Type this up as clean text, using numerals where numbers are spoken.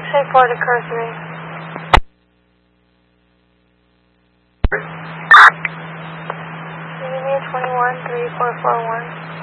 Say 4 to car 3. Give me 21 3441.